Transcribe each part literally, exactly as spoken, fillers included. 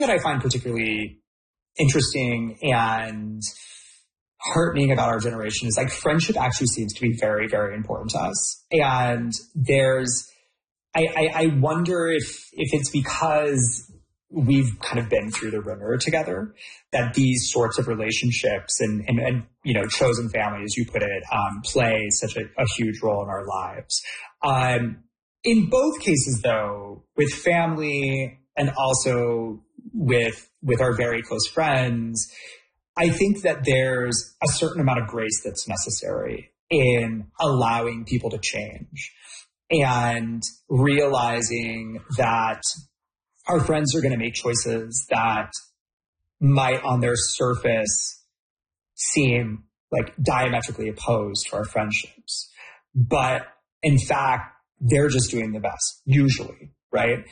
that I find particularly interesting and heartening about our generation is like friendship actually seems to be very, very important to us. And there's, I, I, I wonder if, if it's because we've kind of been through the ringer together that these sorts of relationships and, and, and you know, chosen family, as you put it, um, play such a, a huge role in our lives. Um, in both cases, though, with family and also with, with our very close friends, I think that there's a certain amount of grace that's necessary in allowing people to change and realizing that our friends are going to make choices that might on their surface seem like diametrically opposed to our friendships. But in fact, they're just doing the best, usually, right?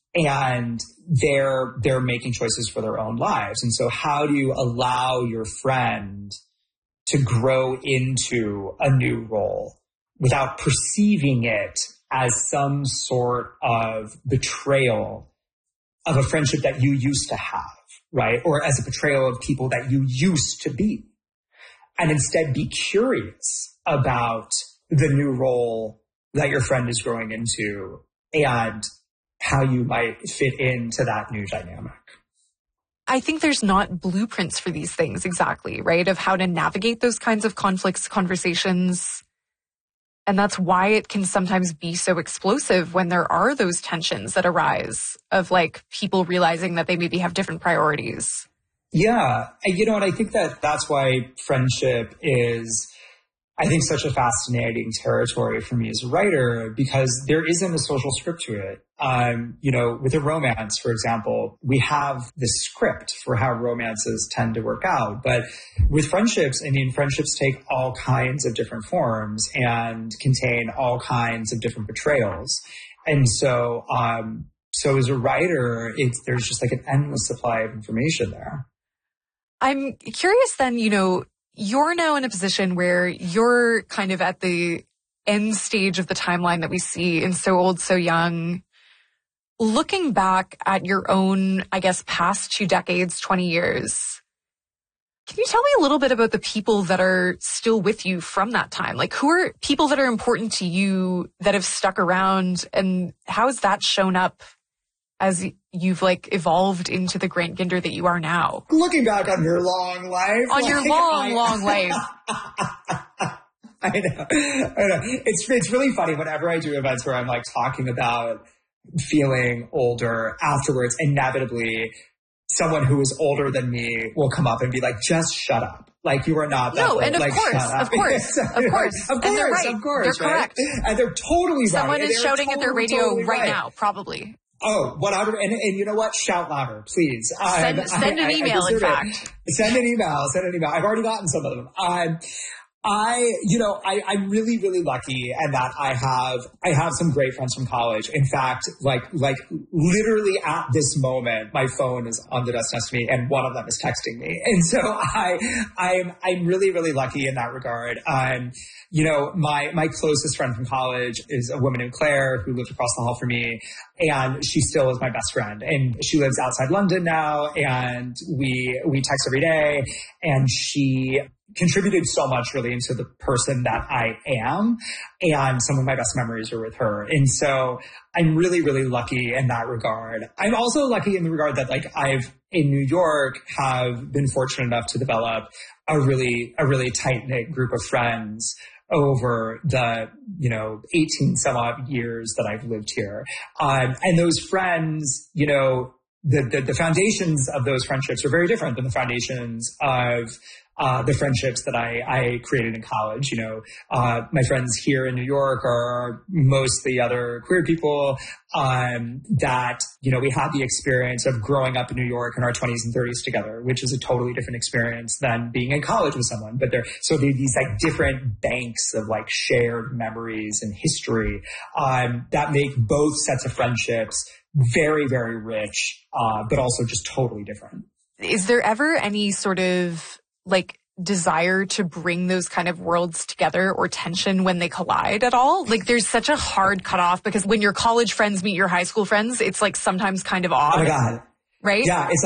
And they're they're making choices for their own lives. And so how do you allow your friend to grow into a new role without perceiving it as some sort of betrayal of a friendship that you used to have, right? Or as a betrayal of people that you used to be. And instead be curious about the new role that your friend is growing into and how you might fit into that new dynamic. I think there's not blueprints for these things exactly, right? Of how to navigate those kinds of conflicts, conversations. And that's why it can sometimes be so explosive when there are those tensions that arise of like people realizing that they maybe have different priorities. Yeah. You know, and I think that that's why friendship is, I think, such a fascinating territory for me as a writer, because there isn't a social script to it. Um, you know, with a romance, for example, we have this script for how romances tend to work out. But with friendships, I mean, friendships take all kinds of different forms and contain all kinds of different betrayals. And so, um, so as a writer, it's, there's just like an endless supply of information there. I'm curious then, you know, you're now in a position where you're kind of at the end stage of the timeline that we see in So Old, So Young. Looking back at your own, I guess, past two decades, twenty years, can you tell me a little bit about the people that are still with you from that time? Like, who are people that are important to you that have stuck around, and how has that shown up as you've like evolved into the Grant Ginder that you are now? Looking back on your long life. On like, your long, I, long life. I know. I know. It's, it's really funny whenever I do events where I'm like talking about feeling older afterwards, inevitably someone who is older than me will come up and be like, just shut up. Like, you are not that no, old. and of like, course, of course, so, of course, of course, and they're right. of course, they're right? correct. And they're totally right. Someone is they're shouting totally, at their radio totally right, right now, probably. Oh, whatever. And, and you know what? Shout louder, please. Send, um, send I, an email, I, I in fact. It. Send an email. Send an email. I've already gotten some of them. Um, I, you know, I, I'm really, really lucky and that I have, I have some great friends from college. In fact, like, like literally at this moment, my phone is on the desk next to me and one of them is texting me. And so I, I'm, I'm really, really lucky in that regard. Um, you know, my, my closest friend from college is a woman named Claire who lived across the hall from me, and she still is my best friend. And she lives outside London now, and we, we text every day, and she contributed so much really into the person that I am. And some of my best memories are with her. And so I'm really, really lucky in that regard. I'm also lucky in the regard that like I've in New York have been fortunate enough to develop a really, a really tight knit group of friends over the, you know, eighteen some odd years that I've lived here. Um, and those friends, you know, the, the, the foundations of those friendships are very different than the foundations of Uh, the friendships that I, I created in college. You know, uh, my friends here in New York are mostly other queer people, um, that, you know, we had the experience of growing up in New York in our twenties and thirties together, which is a totally different experience than being in college with someone. But there, so there are these like different banks of like shared memories and history, um, that make both sets of friendships very, very rich, uh, but also just totally different. Is there ever any sort of like desire to bring those kind of worlds together or tension when they collide at all? Like there's such a hard cutoff because when your college friends meet your high school friends, it's like sometimes kind of odd. Oh my God. Right? Yeah. It's